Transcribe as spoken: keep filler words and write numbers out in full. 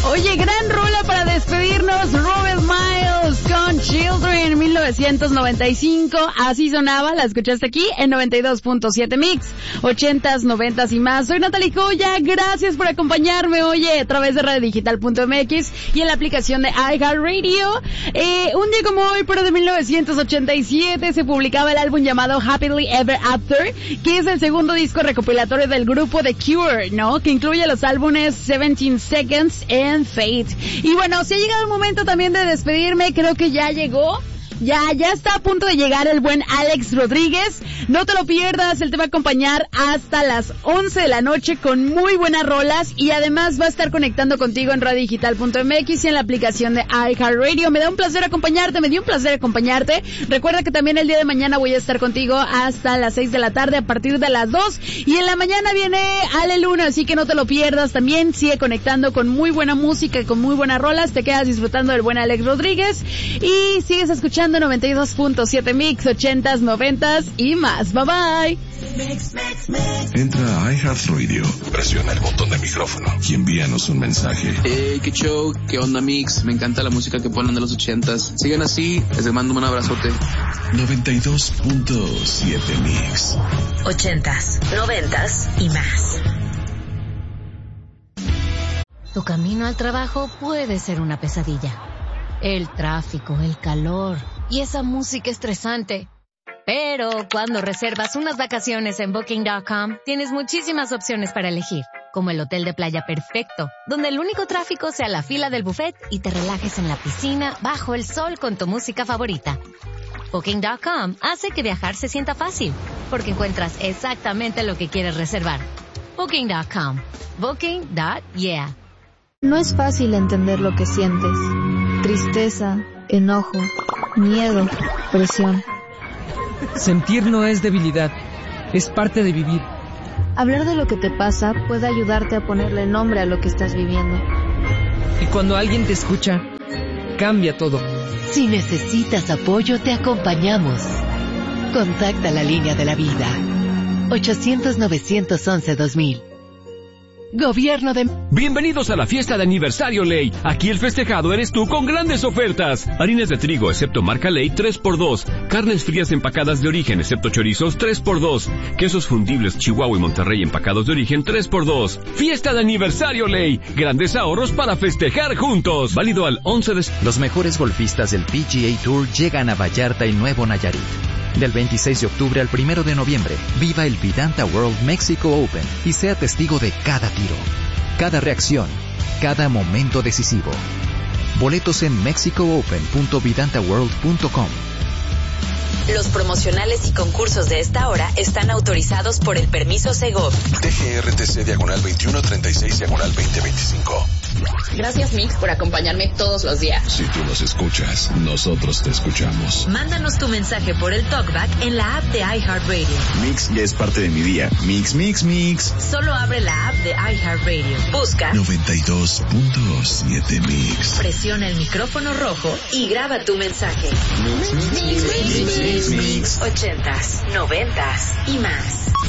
Oye, gran rola para despedirnos, Robert Miles con Children, mil novecientos noventa y cinco, así sonaba, la escuchaste aquí en noventa y dos punto siete Mix, ochentas, noventas y más. Soy Natalie Coya, gracias por acompañarme, oye, a través de radio digital punto m x y en la aplicación de iHeartRadio. Eh, un día como hoy, pero de mil novecientos ochenta y siete, se publicaba el álbum llamado Happily Ever After, que es el segundo disco recopilatorio del grupo The Cure, ¿no? Que incluye los álbumes seventeen Seconds and Fate. Y bueno, si ha llegado el momento también de despedirme, creo que ya llegó. Ya, ya está a punto de llegar el buen Alex Rodríguez. No te lo pierdas, él te va a acompañar hasta las once de la noche con muy buenas rolas y además va a estar conectando contigo en radio digital punto m x y en la aplicación de iHeartRadio. Me da un placer acompañarte, me dio un placer acompañarte. Recuerda que también el día de mañana voy a estar contigo hasta las seis de la tarde a partir de las dos y en la mañana viene Ale Luna, así que no te lo pierdas también. Sigue conectando con muy buena música y con muy buenas rolas. Te quedas disfrutando del buen Alex Rodríguez y sigues escuchando noventa y dos punto siete Mix, ochentas, noventas y más. Bye bye. Mix, mix, mix. Entra a iHeartRadio, presiona el botón de micrófono y envíanos un mensaje. Hey, qué show, qué onda Mix, me encanta la música que ponen de los ochentas. Sigan así, les mando un abrazote. noventa y dos punto siete Mix. Ochentas, noventas y más. Tu camino al trabajo puede ser una pesadilla. El tráfico, el calor y esa música estresante. Pero cuando reservas unas vacaciones en Booking punto com, tienes muchísimas opciones para elegir, como el hotel de playa perfecto, donde el único tráfico sea la fila del buffet y te relajes en la piscina bajo el sol con tu música favorita. Booking punto com hace que viajar se sienta fácil, porque encuentras exactamente lo que quieres reservar. Booking punto com. Booking punto yeah. No es fácil entender lo que sientes. Tristeza, enojo, miedo, presión. Sentir no es debilidad, es parte de vivir. Hablar de lo que te pasa puede ayudarte a ponerle nombre a lo que estás viviendo. Y cuando alguien te escucha, cambia todo. Si necesitas apoyo, te acompañamos. Contacta la línea de la vida. ochocientos, novecientos once, dos mil. Gobierno de... Bienvenidos a la fiesta de aniversario Ley. Aquí el festejado eres tú con grandes ofertas. Harinas de trigo, excepto marca Ley, tres por dos. Carnes frías empacadas de origen, excepto chorizos, tres por dos. Quesos fundibles Chihuahua y Monterrey empacados de origen, tres por dos. Fiesta de aniversario Ley. Grandes ahorros para festejar juntos. Válido al once de... Los mejores golfistas del P G A Tour llegan a Vallarta y Nuevo Nayarit. Del veintiséis de octubre al primero de noviembre, viva el Vidanta World Mexico Open y sea testigo de cada tiro, cada reacción, cada momento decisivo. Boletos en mexico open punto vidanta world punto com. Los promocionales y concursos de esta hora están autorizados por el permiso Segov. T G R T C diagonal veintiuno treinta y seis diagonal veinte veinticinco. Gracias, Mix, por acompañarme todos los días. Si tú nos escuchas, nosotros te escuchamos. Mándanos tu mensaje por el TalkBack en la app de iHeartRadio. Mix ya es parte de mi día. Mix, mix, mix. Solo abre la app de iHeartRadio. Busca noventa y dos punto siete Mix. Presiona el micrófono rojo y graba tu mensaje. Mix, mix, mix, mix, mix, mix. Ochentas, noventas y más.